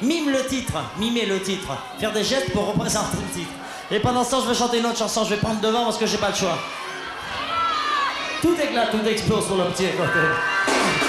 mime le titre, mimer le titre, faire des gestes pour représenter le titre. Et pendant ce temps, je vais chanter une autre chanson, je vais prendre devant parce que j'ai pas le choix. Tout éclate, tout explose sur le petit côté.